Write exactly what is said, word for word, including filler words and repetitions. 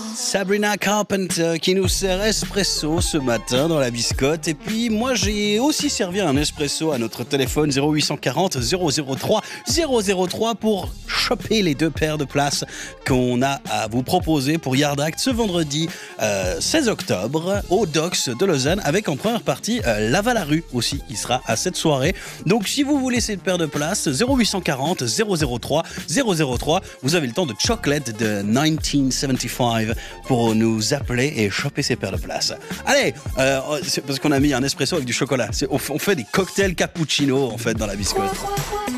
Sabrina Carpenter qui nous sert espresso ce matin dans la biscotte. Et puis moi j'ai aussi servi un espresso à notre téléphone zéro huit cent quarante zéro zéro trois zéro zéro trois pour choper les deux paires de places qu'on a à vous proposer pour Yard Act ce vendredi euh, seize octobre au Docks de Lausanne, avec en première partie euh, Lavalarue aussi qui sera à cette soirée. Donc si vous voulez cette paire de places, zéro huit cent quarante zéro zéro trois zéro zéro trois, vous avez le temps de Chocolate de dix-neuf soixante-quinze pour nous appeler et choper ces paires de places. Allez, euh, c'est parce qu'on a mis un espresso avec du chocolat. C'est, on fait des cocktails cappuccino en fait dans la biscotte.